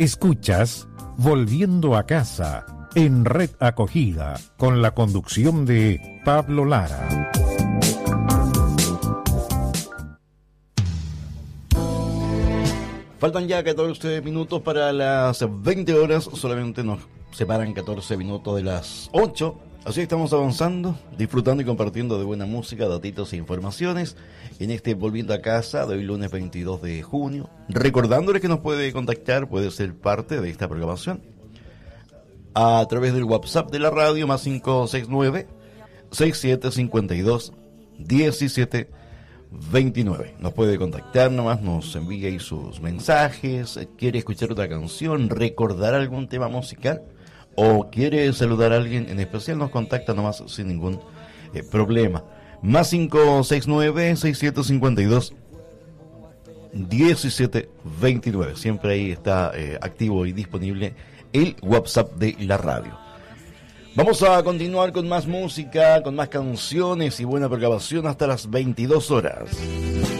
Escuchas Volviendo a Casa en Red Acogida con la conducción de Pablo Lara. Faltan ya 14 minutos para las 20 horas, solamente nos separan 14 minutos de las 8. Así estamos avanzando, disfrutando y compartiendo de buena música, datitos e informaciones en este Volviendo a Casa de hoy lunes 22 de junio. Recordándoles que nos puede contactar, puede ser parte de esta programación a través del WhatsApp de la radio más 569-6752-1729. Nos puede contactar nomás, nos envía ahí sus mensajes, quiere escuchar otra canción, recordar algún tema musical o quiere saludar a alguien en especial, nos contacta nomás sin ningún problema. Más 569-6752-1729. Siempre ahí está activo y disponible el WhatsApp de la radio. Vamos a continuar con más música, con más canciones y buena programación hasta las 22 horas.